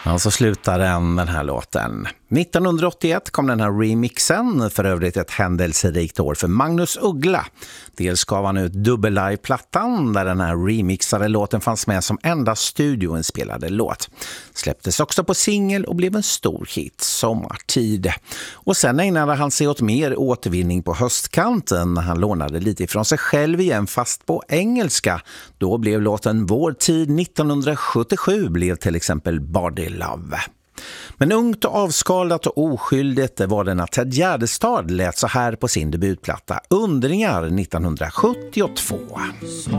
Ja, så slutar den här låten. 1981 kom den här remixen, för övrigt ett händelserikt år för Magnus Uggla. Dels gav han ut dubbel-live-plattan där den här remixade låten fanns med som enda studioinspelade låt. Släpptes också på singel och blev en stor hit sommartid. Och sen ägnade han sig åt mer återvinning på höstkanten. Han lånade lite ifrån sig själv igen, fast på engelska. Då blev låten Vår tid 1977 blev till exempel Body Love. Men ungt och avskalat och oskyldigt var det när Ted Gärdestad lät så här på sin debutplatta Undringar 1972.